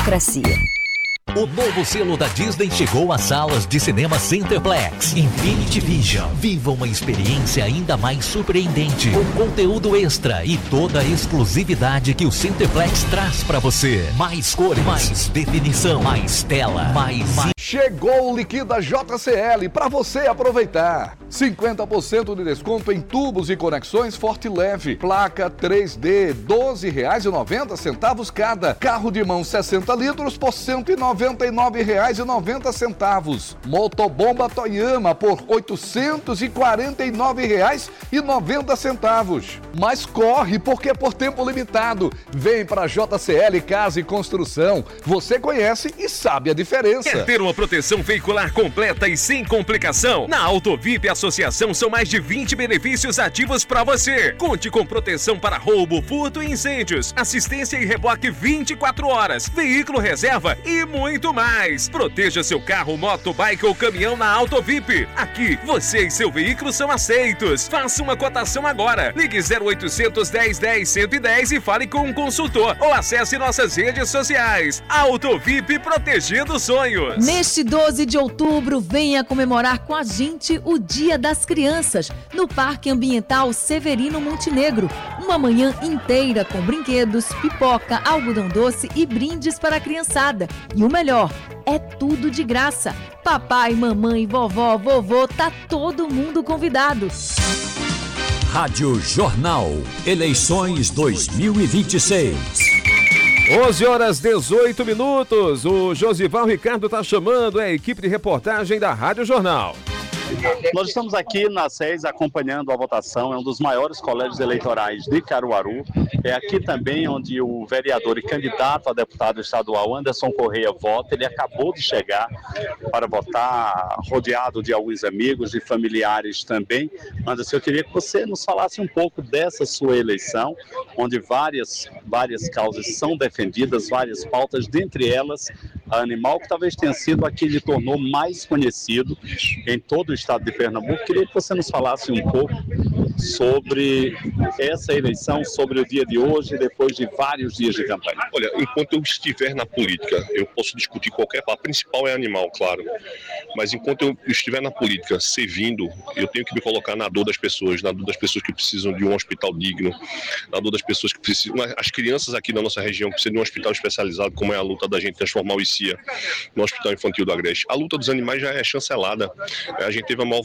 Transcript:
democracia. O novo selo da Disney chegou às salas de cinema Cineplex. Infinity Vision. Viva uma experiência ainda mais surpreendente, com conteúdo extra e toda a exclusividade que o Cineplex traz pra você. Mais cores, mais definição, mais tela, mais... Chegou o Liquida JCL para você aproveitar. 50% de desconto em tubos e conexões Forte Leve. Placa 3D, R$ 12,90 cada. Carro de mão 60 litros por R$ 199,90. Motobomba Toyama por R$ 849,90. Mas corre, porque é por tempo limitado. Vem para JCL Casa e Construção. Você conhece e sabe a diferença. Quer ter uma proteção veicular completa e sem complicação? Na Autovip Associação são mais de 20 benefícios ativos para você. Conte com proteção para roubo, furto e incêndios, assistência e reboque 24 horas, veículo reserva e muito mais. Proteja seu carro, moto, bike ou caminhão na Autovip. Aqui, você e seu veículo são aceitos. Faça uma cotação agora. Ligue 0800 10 10 110 e fale com um consultor ou acesse nossas redes sociais. Autovip, protegendo sonhos. Neste 12 de outubro, venha comemorar com a gente o Dia das Crianças no Parque Ambiental Severino Montenegro. Uma manhã inteira com brinquedos, pipoca, algodão doce e brindes para a criançada. E o melhor, é tudo de graça. Papai, mamãe, vovó, vovô, tá todo mundo convidado. Rádio Jornal. Eleições 2026. 11h18. O Josival Ricardo está chamando a equipe de reportagem da Rádio Jornal. Nós estamos aqui na SES acompanhando a votação, é um dos maiores colégios eleitorais de Caruaru. É aqui também onde o vereador e candidato a deputado estadual Anderson Correia vota. Ele acabou de chegar para votar, rodeado de alguns amigos e familiares também. Anderson, eu queria que você nos falasse um pouco dessa sua eleição, onde várias causas são defendidas, várias pautas, dentre elas a Animal, que talvez tenha sido a que lhe tornou mais conhecido em todo o estado de Pernambuco. Queria que você nos falasse um pouco sobre essa eleição, sobre o dia de hoje, depois de vários dias de campanha. Olha, enquanto eu estiver na política, eu posso discutir qualquer parte. A principal é Animal, claro. Mas enquanto eu estiver na política, servindo, eu tenho que me colocar na dor das pessoas que precisam de um hospital digno, na dor das pessoas que precisam... As crianças aqui da nossa região precisam de um hospital especializado, como é a luta da gente transformar o ICIA no Hospital Infantil do Agreste. A luta dos animais já é chancelada. A gente teve a maior